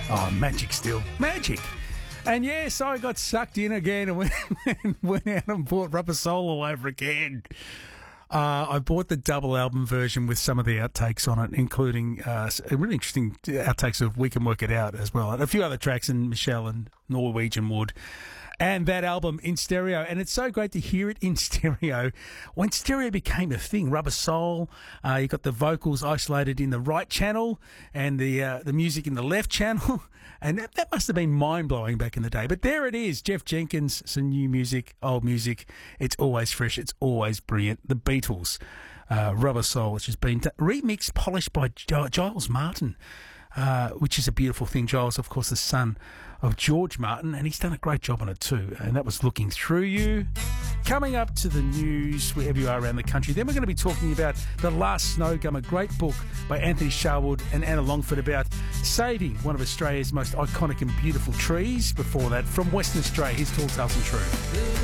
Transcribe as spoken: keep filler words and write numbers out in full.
Oh, magic still. Magic. And yes, I got sucked in again and went, and went out and bought Rubber Soul all over again. Uh, I bought the double album version with some of the outtakes on it, including uh, a really interesting outtakes of We Can Work It Out as well. And a few other tracks in Michelle and Norwegian Wood. And that album in stereo. And it's so great to hear it in stereo. When stereo became a thing, Rubber Soul, uh, you got the vocals isolated in the right channel and the uh, the music in the left channel. And that, that must have been mind-blowing back in the day. But there it is, Jeff Jenkins, some new music, old music. It's always fresh. It's always brilliant. The Beatles, uh, Rubber Soul, which has been t- remixed, polished by G- Giles Martin. Uh, which is a beautiful thing. Giles, of course, the son of George Martin, and he's done a great job on it too. And that was Looking Through You. Coming up to the news, wherever you are around the country, then we're going to be talking about The Last Snow Gum, a great book by Anthony Sharwood and Anna Longford about saving one of Australia's most iconic and beautiful trees. Before that, from Western Australia, here's Tall Tales and True.